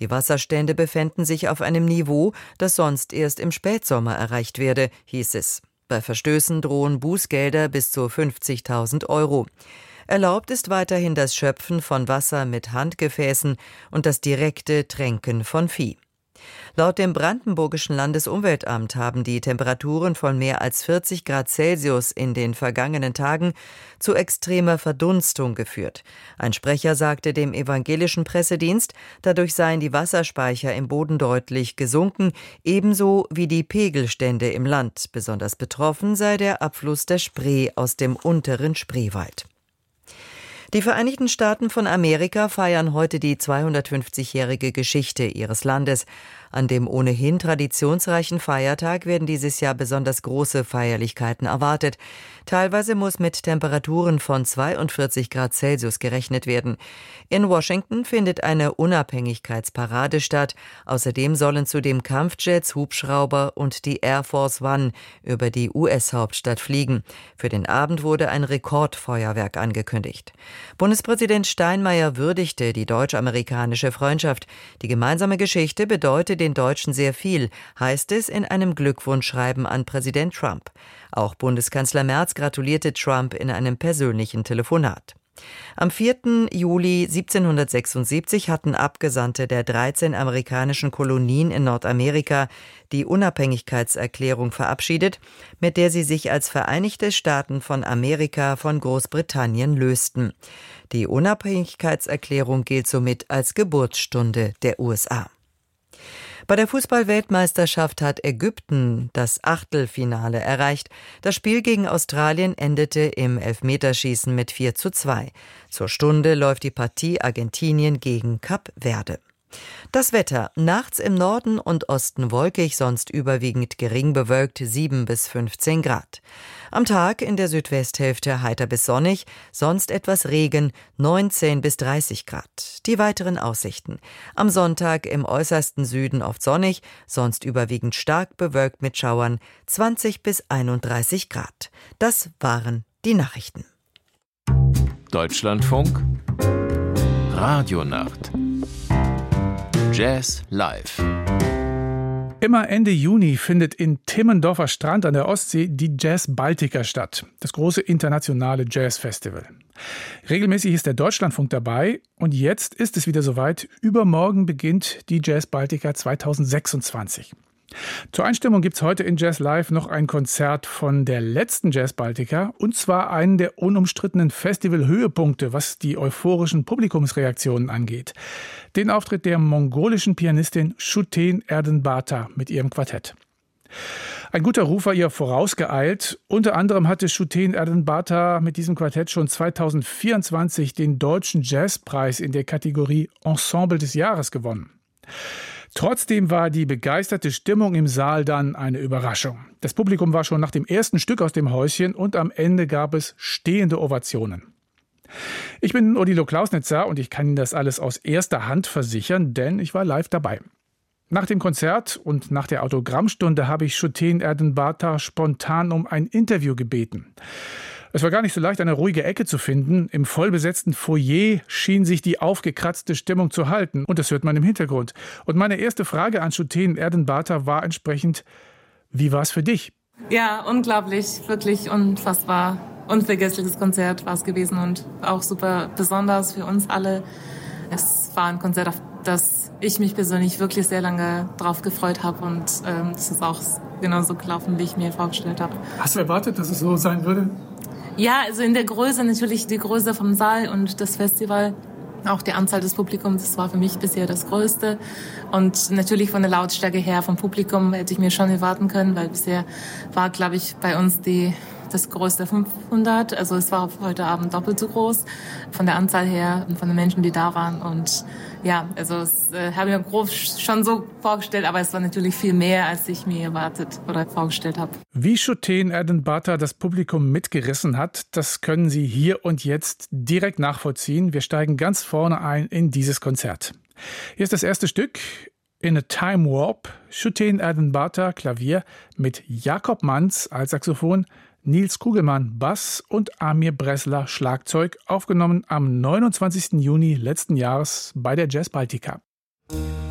Die Wasserstände befänden sich auf einem Niveau, das sonst erst im Spätsommer erreicht werde, hieß es. Bei Verstößen drohen Bußgelder bis zu 50.000 €. Erlaubt ist weiterhin das Schöpfen von Wasser mit Handgefäßen und das direkte Tränken von Vieh. Laut dem Brandenburgischen Landesumweltamt haben die Temperaturen von mehr als 40 Grad Celsius in den vergangenen Tagen zu extremer Verdunstung geführt. Ein Sprecher sagte dem evangelischen Pressedienst, dadurch seien die Wasserspeicher im Boden deutlich gesunken, ebenso wie die Pegelstände im Land. Besonders betroffen sei der Abfluss der Spree aus dem unteren Spreewald. Die Vereinigten Staaten von Amerika feiern heute die 250-jährige Geschichte ihres Landes. An dem ohnehin traditionsreichen Feiertag werden dieses Jahr besonders große Feierlichkeiten erwartet. Teilweise muss mit Temperaturen von 42 Grad Celsius gerechnet werden. In Washington findet eine Unabhängigkeitsparade statt. Außerdem sollen zudem Kampfjets, Hubschrauber und die Air Force One über die US-Hauptstadt fliegen. Für den Abend wurde ein Rekordfeuerwerk angekündigt. Bundespräsident Steinmeier würdigte die deutsch-amerikanische Freundschaft. Die gemeinsame Geschichte bedeutet den Deutschen sehr viel, heißt es in einem Glückwunschschreiben an Präsident Trump. Auch Bundeskanzler Merz gratulierte Trump in einem persönlichen Telefonat. Am 4. Juli 1776 hatten Abgesandte der 13 amerikanischen Kolonien in Nordamerika die Unabhängigkeitserklärung verabschiedet, mit der sie sich als Vereinigte Staaten von Amerika von Großbritannien lösten. Die Unabhängigkeitserklärung gilt somit als Geburtsstunde der USA. Bei der Fußball-Weltmeisterschaft hat Ägypten das Achtelfinale erreicht. Das Spiel gegen Australien endete im Elfmeterschießen mit 4:2. Zur Stunde läuft die Partie Argentinien gegen Kap Verde. Das Wetter: nachts im Norden und Osten wolkig, sonst überwiegend gering bewölkt, 7 bis 15 Grad. Am Tag in der Südwesthälfte heiter bis sonnig, sonst etwas Regen, 19 bis 30 Grad. Die weiteren Aussichten: am Sonntag im äußersten Süden oft sonnig, sonst überwiegend stark bewölkt mit Schauern, 20 bis 31 Grad. Das waren die Nachrichten. Deutschlandfunk Radionacht Jazz live. Immer Ende Juni findet in Timmendorfer Strand an der Ostsee die Jazz Baltica statt, das große internationale Jazzfestival. Regelmäßig ist der Deutschlandfunk dabei und jetzt ist es wieder soweit. Übermorgen beginnt die Jazz Baltica 2026. Zur Einstimmung gibt es heute in Jazz Live noch ein Konzert von der letzten Jazz Baltica, und zwar einen der unumstrittenen Festival-Höhepunkte, was die euphorischen Publikumsreaktionen angeht. Den Auftritt der mongolischen Pianistin Shuten Erdenbata mit ihrem Quartett. Ein guter Ruf war ihr vorausgeeilt. Unter anderem hatte Shuten Erdenbata mit diesem Quartett schon 2024 den Deutschen Jazzpreis in der Kategorie Ensemble des Jahres gewonnen. Trotzdem war die begeisterte Stimmung im Saal dann eine Überraschung. Das Publikum war schon nach dem ersten Stück aus dem Häuschen und am Ende gab es stehende Ovationen. Ich bin Odilo Klausnitzer und ich kann Ihnen das alles aus erster Hand versichern, denn ich war live dabei. Nach dem Konzert und nach der Autogrammstunde habe ich Shuten Erdenbata spontan um ein Interview gebeten. Es war gar nicht so leicht, eine ruhige Ecke zu finden. Im vollbesetzten Foyer schien sich die aufgekratzte Stimmung zu halten. Und das hört man im Hintergrund. Und meine erste Frage an Shuten Erdenbata war entsprechend: Wie war es für dich? Ja, unglaublich, wirklich unfassbar. Unvergessliches Konzert war es gewesen und auch super besonders für uns alle. Es war ein Konzert, auf das ich mich persönlich wirklich sehr lange drauf gefreut habe. Und es ist auch genauso gelaufen, wie ich mir vorgestellt habe. Hast du erwartet, dass es so sein würde? Ja, also in der Größe, natürlich die Größe vom Saal und das Festival, auch die Anzahl des Publikums, das war für mich bisher das Größte. Und natürlich von der Lautstärke her vom Publikum hätte ich mir schon erwarten können, weil bisher war, glaube ich, bei uns das größte 500. Also es war heute Abend doppelt so groß von der Anzahl her und von den Menschen, die da waren. Und ja, also das habe ich mir grob schon so vorgestellt, aber es war natürlich viel mehr, als ich mir erwartet oder vorgestellt habe. Wie Shuten Erdenbata das Publikum mitgerissen hat, das können Sie hier und jetzt direkt nachvollziehen. Wir steigen ganz vorne ein in dieses Konzert. Hier ist das erste Stück: In a Time Warp. Shuten Erdenbata Klavier mit Jakob Manz als Saxophon, Nils Kugelmann Bass und Amir Bressler Schlagzeug, aufgenommen am 29. Juni letzten Jahres bei der Jazz Baltica.